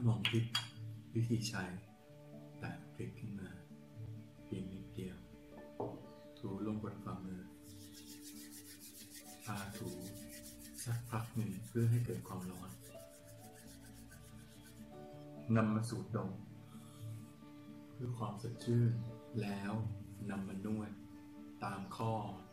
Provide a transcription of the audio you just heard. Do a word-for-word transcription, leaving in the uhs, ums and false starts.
มองพลิกวิธีใช้แตะพลิกขึ้นมาเพียงนิดเดียวถูลงบนฝ่ามือพาถูสักพักหนึ่งเพื่อให้เกิดความร้อนนำมาสูดดมเพื่อความสดชื่นแล้วนำมานวดตามข้อ